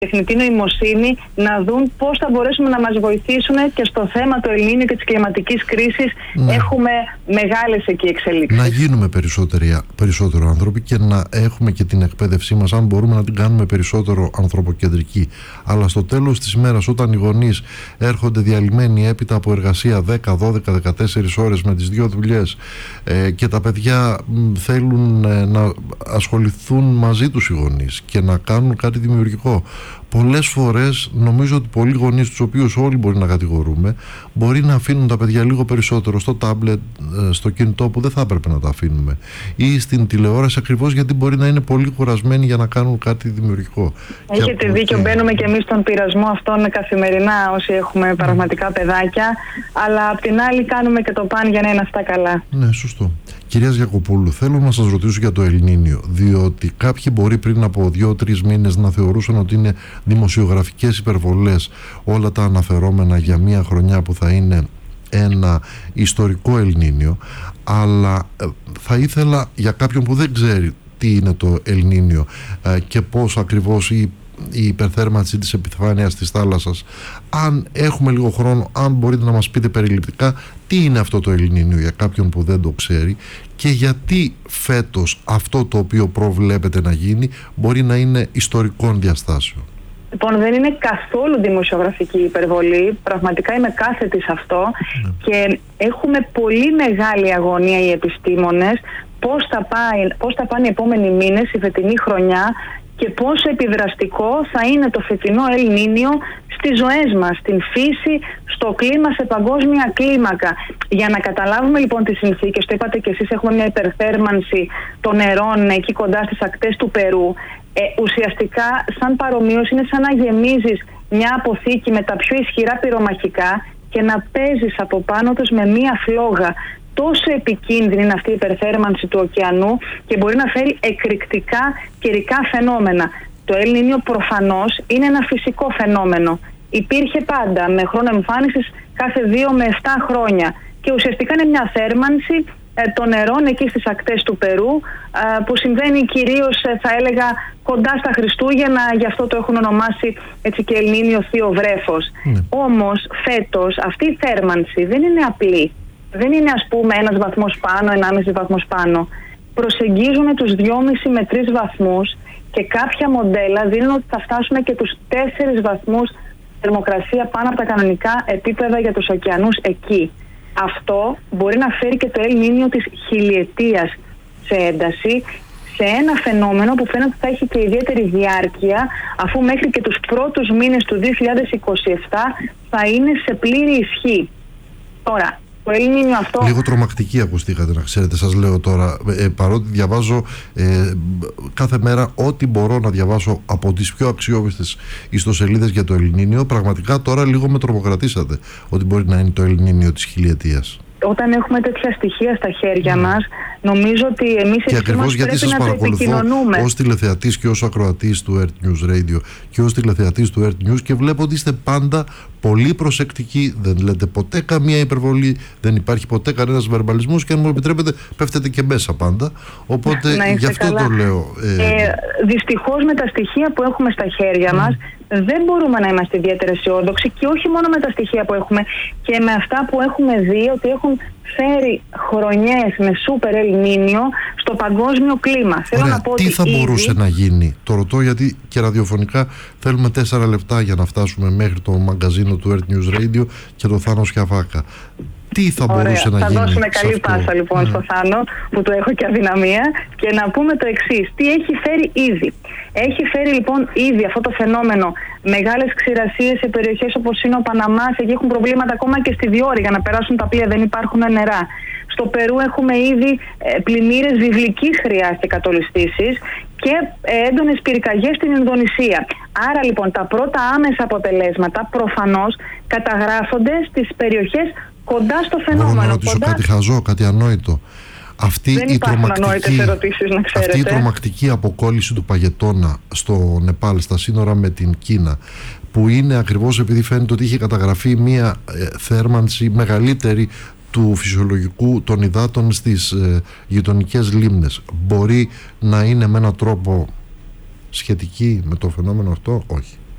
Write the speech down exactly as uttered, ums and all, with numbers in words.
τεχνητή νοημοσύνη να δουν πώς θα μπορέσουμε να μας βοηθήσουν και στο θέμα του Ελνίνιο και της κλιματικής κρίσης. Ναι. Έχουμε μεγάλες εκεί εξελίξεις. Να γίνουμε περισσότερο άνθρωποι και να έχουμε και την εκπαίδευσή μας, αν μπορούμε να την κάνουμε περισσότερο ανθρωποκεντρική. Αλλά στο τέλος της ημέρας, όταν οι γονείς έρχονται διαλυμένοι έπειτα από εργασία δέκα, δώδεκα, δεκατέσσερις ώρες με τις δύο δουλειές ε, και τα παιδιά θέλουν ε, να ασχοληθούν μαζί τους οι γονείς και να κάνουν κάτι δημιουργικό, πολλές φορές νομίζω ότι πολλοί γονείς, τους οποίους όλοι μπορεί να κατηγορούμε, μπορεί να αφήνουν τα παιδιά λίγο περισσότερο στο τάμπλετ, στο κινητό που δεν θα έπρεπε να τα αφήνουμε, ή στην τηλεόραση, ακριβώς γιατί μπορεί να είναι πολύ κουρασμένοι για να κάνουν κάτι δημιουργικό. Έχετε δίκιο, και... μπαίνουμε και εμείς στον πειρασμό αυτόν καθημερινά όσοι έχουμε πραγματικά παιδάκια, αλλά απ' την άλλη κάνουμε και το παν για να είναι αυτά καλά. Ναι, σωστό. Κυρία Γιακοπούλου, θέλω να σας ρωτήσω για το Ελνίνιο, διότι κάποιοι μπορεί πριν από δύο-τρεις μήνες να θεωρούσαν ότι είναι δημοσιογραφικές υπερβολές όλα τα αναφερόμενα για μια χρονιά που θα είναι ένα ιστορικό Ελνίνιο, αλλά θα ήθελα για κάποιον που δεν ξέρει τι είναι το Ελνίνιο και πώς ακριβώς η η υπερθέρμανση της επιφάνειας της θάλασσας, αν έχουμε λίγο χρόνο, αν μπορείτε να μας πείτε περιληπτικά τι είναι αυτό το Ελνίνιο για κάποιον που δεν το ξέρει και γιατί φέτος αυτό το οποίο προβλέπετε να γίνει μπορεί να είναι ιστορικών διαστάσεων. Λοιπόν, δεν είναι καθόλου δημοσιογραφική υπερβολή, πραγματικά είμαι κάθετη σε αυτό. Ναι. Και έχουμε πολύ μεγάλη αγωνία οι επιστήμονες πώς θα, πάει, πώς θα πάνε οι επόμενοι μήνες, η φετινή χρονιά, και πόσο επιδραστικό θα είναι το φετινό Ελνίνιο στις ζωές μας, στην φύση, στο κλίμα, σε παγκόσμια κλίμακα. Για να καταλάβουμε λοιπόν τις συνθήκες, το είπατε και εσείς, έχουμε μια υπερθέρμανση των νερών εκεί κοντά στις ακτές του Περού. Ε, ουσιαστικά, σαν παρομοίωση, είναι σαν να γεμίζεις μια αποθήκη με τα πιο ισχυρά πυρομαχικά και να παίζεις από πάνω τους με μια φλόγα. Τόσο επικίνδυνη είναι αυτή η υπερθέρμανση του ωκεανού και μπορεί να φέρει εκρηκτικά καιρικά φαινόμενα. Το Ελνίνιο προφανώς είναι ένα φυσικό φαινόμενο. Υπήρχε πάντα με χρόνο εμφάνισης κάθε δύο με επτά χρόνια και ουσιαστικά είναι μια θέρμανση ε, των νερών εκεί στις ακτές του Περού, ε, που συμβαίνει κυρίως, ε, θα έλεγα, κοντά στα Χριστούγεννα, γι' αυτό το έχουν ονομάσει έτσι και Ελνίνιο θείο βρέφος. Mm. Όμως φέτος αυτή η θέρμανση δεν είναι απλή. Δεν είναι, ας πούμε, ένας βαθμός πάνω, ενάμιση βαθμός πάνω. Προσεγγίζουμε τους δυόμισι με τρεις βαθμούς και κάποια μοντέλα δίνουν ότι θα φτάσουμε και τους τέσσερις βαθμούς θερμοκρασία πάνω από τα κανονικά επίπεδα για τους ωκεανούς εκεί. Αυτό μπορεί να φέρει και το Ελνίνιο της χιλιετίας σε ένταση, σε ένα φαινόμενο που φαίνεται ότι θα έχει και ιδιαίτερη διάρκεια, αφού μέχρι και τους πρώτους μήνες του δύο χιλιάδες είκοσι επτά θα είναι σε πλήρη ισχύ. Τώρα, το Ελνίνιο αυτό... Λίγο τρομακτική ακουστήκατε, να ξέρετε, σας λέω τώρα, ε, παρότι διαβάζω ε, κάθε μέρα ό,τι μπορώ να διαβάσω από τις πιο αξιόπιστες ιστοσελίδες για το Ελνίνιο, πραγματικά τώρα λίγο με τρομοκρατήσατε ότι μπορεί να είναι το Ελνίνιο της χιλιετίας. Όταν έχουμε τέτοια στοιχεία στα χέρια mm. μας, νομίζω ότι εμείς και ακριβώς γιατί σας παρακολουθώ ως τηλεθεατής και ως ακροατής του Earth News Radio και ως τηλεθεατής του Earth News και βλέπω ότι είστε πάντα πολύ προσεκτικοί, δεν λέτε ποτέ καμία υπερβολή, δεν υπάρχει ποτέ κανένας βερμπαλισμός και αν μου επιτρέπετε πέφτετε και μέσα πάντα, οπότε γι' αυτό καλά. Το λέω. Ε... Ε, δυστυχώς με τα στοιχεία που έχουμε στα χέρια mm. μας δεν μπορούμε να είμαστε ιδιαίτερα αισιόδοξοι και όχι μόνο με τα στοιχεία που έχουμε και με αυτά που έχουμε δει ότι έχουν φέρει χρονιές με σούπερ Ελνίνιο στο παγκόσμιο κλίμα. Θέλω Ωραία, να πω τι ότι θα ήδη... μπορούσε να γίνει? Το ρωτώ γιατί και ραδιοφωνικά θέλουμε τέσσερα λεπτά για να φτάσουμε μέχρι το μαγκαζίνο του Earth News Radio και το Θάνο Σιαφάκα. Τι θα Ωραία, μπορούσε να θα γίνει? Θα δώσουμε καλή αυτό. πάσα λοιπόν mm. στο Θάνο, που το έχω και αδυναμία, και να πούμε το εξής. Τι έχει φέρει ήδη? Έχει φέρει λοιπόν ήδη αυτό το φαινόμενο μεγάλες ξηρασίες σε περιοχές όπως είναι ο Παναμάς. Εκεί έχουν προβλήματα ακόμα και στη διόρυγα για να περάσουν τα πλοία, δεν υπάρχουν νερά. Στο Περού έχουμε ήδη ε, πλημμύρες βιβλικής χρειάς και κατολιστήσεις και ε, έντονες πυρκαγιές στην Ινδονησία. Άρα λοιπόν τα πρώτα άμεσα αποτελέσματα προφανώς καταγράφονται στις περιοχές κοντά στο φαινόμενο. Μπορώ να ρωτήσω κοντά... κάτι χαζό, κάτι ανόητο? Αυτή Δεν η, τρομακτική, ερωτήσεις, να αυτή η τρομακτική αποκόλληση του παγετώνα στο Νεπάλ, στα σύνορα με την Κίνα, που είναι ακριβώς επειδή φαίνεται ότι είχε καταγραφεί μια ε, θέρμανση μεγαλύτερη του φυσιολογικού των υδάτων στις ε, γειτονικές λίμνες, μπορεί να είναι με έναν τρόπο σχετική με το φαινόμενο αυτό? Όχι.